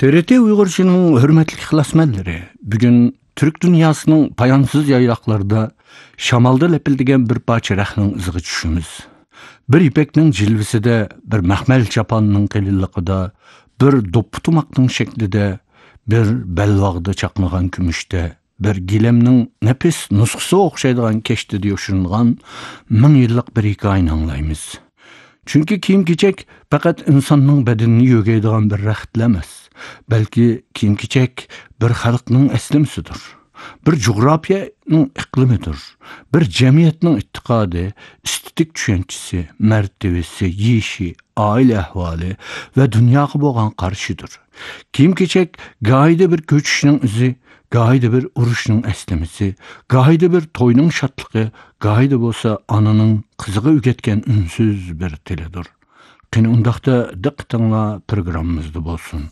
TRT Uyg'urchining hurmatli ixlosmandlari bugun Türk dünyasının payansız yaylaqlarida shamalda lepildigan bir parcha rahning iziga tushamiz. Bir ipekning jilvisida, bir mahmal chaponning qililligida, bir do'pputumoqning shaklida, bir belvog'da chaqnagan kumushda, bir gilemning nafis nusxasi o'xshaydigan kechda yo'shirilgan 1000 yillik bir hikoyani anglaymiz. Chunki kiyim-kechak faqat insonning badanini yo'gaydigan bir raxt emas, balki kiyim-kechak bir xalqning aslimisidir. Bir coğrafyanın iqlimidir. Bir cemiyetinin ittiqadı, estetik düşüncesi, mertebesi, yişi, aile ahvali ve dünyaya boğan qarşıdır. Kiyim-kechak gayda bir köçüşünün izi, gayda bir uruşunun əslimisi, gayda bir toyunun şatlığı, gayda bolsa ananın qızığı ügetken ünsüz bir tilidir. Qini undaqda diqqətinizlə proqramımızda bolsun.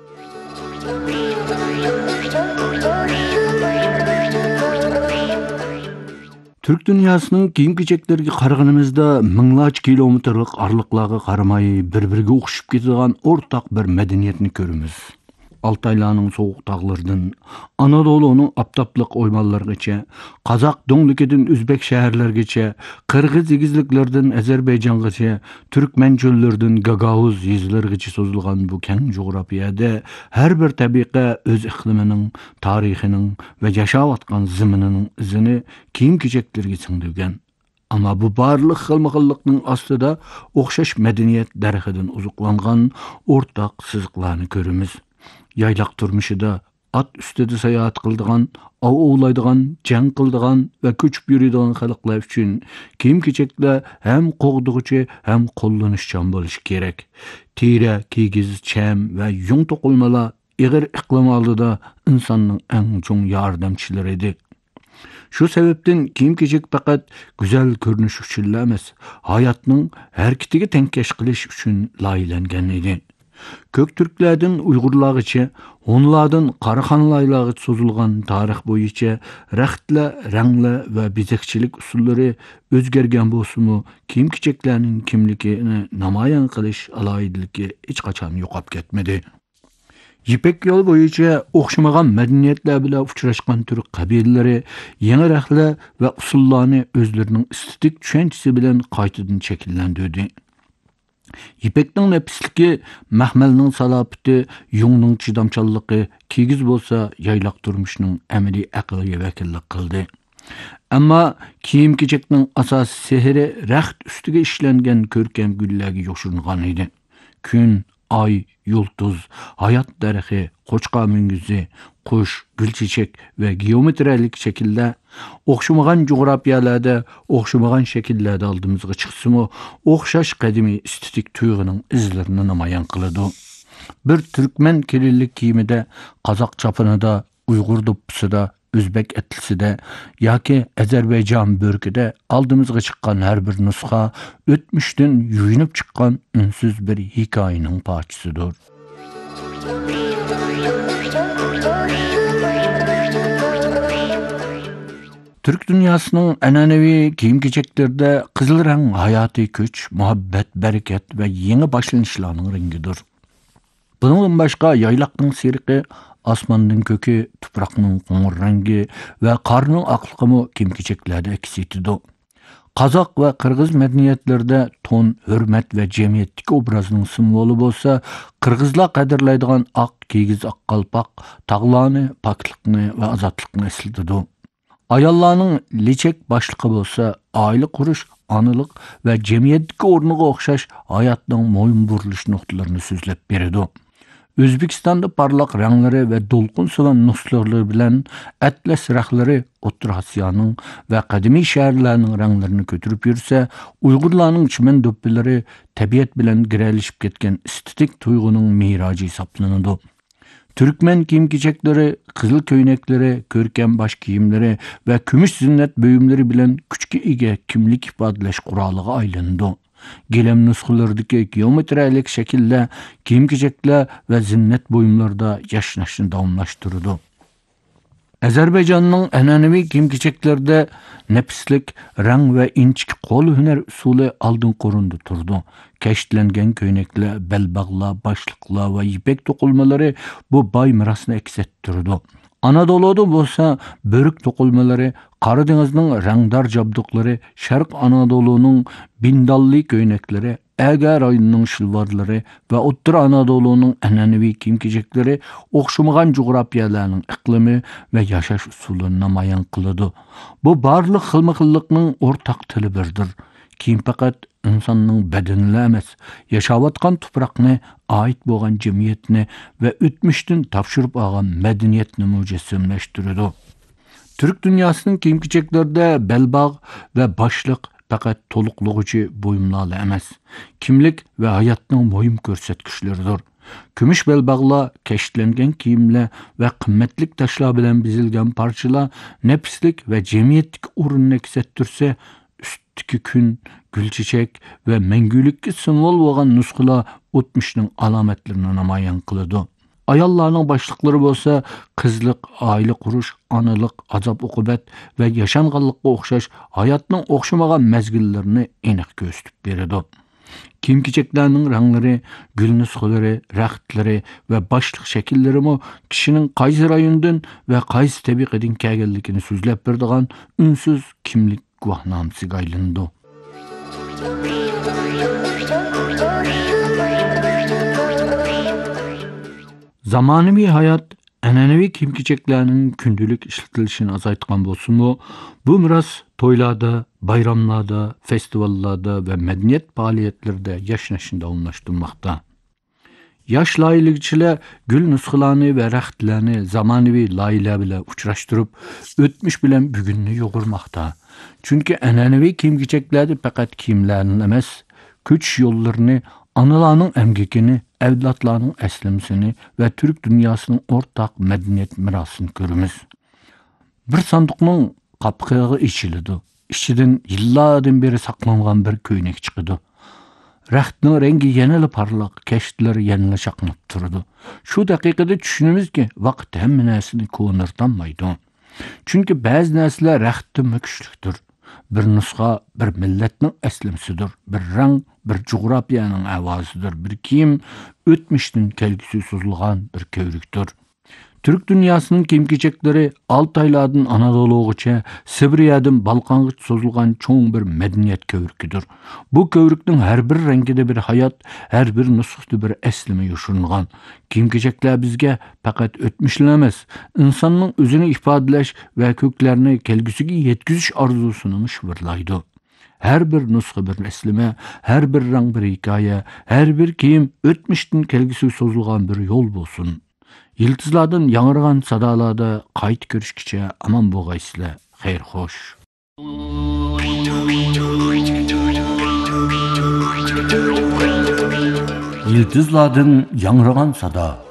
Türk dünyasının kiyim-kechaklarga qaraganimizda minglarcha kilometrlik araliqlarga qaramay bir-biriga o'xshib ketadigan o'rtaq bir madaniyatni ko'ramiz. Altaylarning sovuq tog'laridan Anadolu'nun aptaplıq oymallargacha, Qozoq do'nglikidan O'zbek shaharlargacha, Qirg'iz egizliklardan Ozarbayjongacha, Turkman cho'llaridan Gagavuz yezlargacha so'zilgan bu keng coğrafiyada har bir tabiqa o'z iqlimining, tarixining va yashayotgan ziminining izini kiyim-kechaklarga singdirgan. Ama bu barliq xilma-xillikning ostida o'xshash madaniyat daraxidan uzuqlangan o'rtaq siziqlarni ko'ramiz. Yaylaq turmuşida at üstüde seyahat qildigan, av ovlaydigan, jang qildigan va ko'chib yuradigan xalqlar uchun kiyim-kechaklar ham qo'g'dug'ichi, ham qo'llanishchan bo'lishi kerak. Tira, kigiz, cham va yung to'qilmalar ig'ir iqlim oldida insonning eng chong yordamchilari edi. Şu sebepten kiyim-kechak faqat güzel ko'rinish uchun emas, hayotning harakatiga tenkash qilish uchun loyihalangan edi. Kök Türklerden Uygurlargacha, onlardan Qaraxanlaylargacha sozulgan tarix boyunca raxtla, rangla ve bezekçilik usulleri özgergen bolsumu kiyim-kechaklarning kimligini namoyon qilish alohidaligi hech qachon yo'qolib ketmedi. Yipek yol boyunca o'xshamagan madaniyatlar bilan uchrashgan Türk qabilalari yangi raxtlar va usullarni o'zlarining estetik tushunchasi bilan qaytadan shakllantirdi. Yipekning nafisligi, mahmalning salopati, yungning chidamchanligi, kigiz bo'lsa yaylaq turmushning amaliy aqliga vakillik qildi. Ammo kiyim-kechakning asosiy sehri raxt ustiga ishlangan ko'rkam gullarga yoshiringan edi. Kun, ay, yulduz, hayot daraxti, qo'chqor mungizi, qush, gulchechak va geometriyalik shakllar o'xshamagan coğrafyalarda, o'xshamagan shakllarda oldimizga chiqsimi, o'xshash qadimiy estetik tuyg'uning izlarini namoyon qiladi. Bir Türkmen kelillik kiyimida, Qozoq choponida, Uyg'ur do'ppisida, O'zbek atlisida yoki Ozarbayjon börkida oldimizga chiqqan har bir nusxa o'tmishdan yuyinib chiqqan unsiz bir hikoyaning parchasidir. Türk dünyasının an'anaviy kiyim-kechaklarida qizil rang hayotiy kuch, muhabbat, barakat va yangi boshlanishlarning rangidir. Bundan boshqa yaylaqning seriqi, osmonning ko'ki, tuproqning qo'ng'ir rangi va qorning oqligimi kiyim-kechaklarda aks etadi. Qozoq va Qirg'iz madaniyatlarida to'n, hurmat va jamiyatdagi obrazning simvoli bo'lsa, Qirg'izlar qadrlaydigan oq kigiz, oq qalpoq tog'larni, poklikni va ozodlikni eslatadi. Ayollarning lechak boshliqi bo'lsa, oila qurish, onalik va jamiyatdagi o'rniga o'xshash hayotning mo'yin burilish nuqtalarini so'zlab beradi. O'zbekistonda parlaq ranglari va to'lqin suvan nusxalari bilan atlas raxlari O'rta Osiyoning va qadimiy shaharlarning ranglarini ko'tarib yursa, Uyg'urlarning chiman do'ppilari tabiat bilan giralishib ketgan estetik tuyg'uning meroji hisoblanadi. Türkmen kiyim-kechaklari, qizil ko'ynaklari, ko'rkam bosh kiyimlari va kumush zinnat buyumlari bilan kuchga ega kimlik ifodalash quroliga aylandi. Gilam nusxalaridagi geometriyalik shakllar kiyim-kechaklar va zinnat buyumlarda yashnashni davomlashtirdi. Azerbaycanның an'anaviy kiyim-kechaklarda nefislik, rang ve inçik qo'l hunar usuli oldin ko'rindi turdi. Keştlengen köynekler, belbağlar, başlıklar ve ipek tokulmaları bu boy mirasını aks ettirdi. Anadolu'da bo'lsa börük tokulmaları, Karadeniz'nin rangdar jabduqları, Şarq Anadolu'nun bindalli köynekleri, Eger ayının şılvarları ve O'ttir Anadolu'nun an'anaviy kiyim-kechakları o'xshamagan coğrafyalarning iqlimi ve yaşaş usulini namoyon qiladi. Bu barliq xilma-xillikning o'rtaq tili birdir. Kiyim faqat insonning bedenini emas, yashayotgan tuproqni, ait bo'lgan jamiyatni ve o'tmishdan topshirib olgan madaniyatni mujassamlashtiradi. Türk dünyasının kiyim-kechaklarda belbağ ve başlık faqat to'liqlag'uchi buyumlar emas, kimlik ve hayotning muhim ko'rsatkichlaridir. Kumush belbağlar, keştlengen kiyimler ve qimmatlik taşlar bilan bezilgan parçalar nefislik ve cemiyetlik o'rinni aks ettirsa, ustki kun, gulchechak ve mangulikka simbol bo'lgan nusxalar o'tmishning alomatlarini namoyon qiladi. Ayollarning başlıkları bo'lsa qizlik, aile qurush, analık, azap-uqubat ve yaşanganlikka o'xshash hayotning o'xshamagan mezgillerini aniq ko'rsatib beradi. Kiyim-kechaklarning ranglari, gül nusxalari, raxtlari ve başlık şekilleri mi kişinin qaysi rayondan ve qaysi tabiqadan kelganligini so'zlab beradigan unsiz kimlik guvohnomasiga aylandi. Zamanıvi hayat an'anaviy kiyim-kechaklarning kundalik ishlatilishini azaytgan bo'lsa-mu, bu miras to'ylarda, bayramlarda, festivallarda ve medeniyet faaliyetlerinde yaşanışını davomlashtirmoqda. Yosh loyihachilar gül nusxalarini ve raxtlarni zamonaviy loyihalar bilan uchrashtirib, o'tmish bilan bugunni yo'g'irmoqda. Chunki an'anaviy kiyim-kechaklarda faqat kiyimlarni emas, ko'chish yo'llarini, analarning emgekini, evlatlarının eslimsini ve Türk dünyasının ortak medeniyet mirasını görürüz. Bir sandıqның qapqığı içilidi. İçidən yıllardan beri saklanğan bir köynek çıkıdı. Raxtның rengi yanılı parlaq, keştleri yanılı çaqnıp turdu. Şu daqiqada düşünümüz ki, vaqt hemmi nəsini ko'nirtanmaydı. Çünkü bəzi nəslər raxtda müküşlüktür. Bir nusxa, bir milletning eslimsidir. Bir rang, bir coğrafyanın avazıdır. Bir kiyim, o'tmishdan kelgusi so'zilgan bir kövrükdür. Türk dünyasının kiyim-kechakları Altaylardan Anadolu'gacha, Sibiryadan Balkangacha so'zilgan cho'ng bir medeniyet kövrüküdür. Bu kövrükning her bir rengide bir hayat, her bir nusxada bir eslimi yoshirgan. Kiyim-kechaklar bizga faqat o'tmishni emas, insonning o'zini ifodalash va ko'klarni kelgusiga yetkazish orzusini mishvirlaydi. Her bir nusxa bir eslime, her bir rang bir hikoya, her bir kiyim o'tmishdan kelgusi so'zilgan bir yo'l bo'lsin. Yıldızlardan yanırgan sadalarda qayt görüşkiçe aman boğaysızlar, xeyr xoş. Yıldızlardan yanırgan sada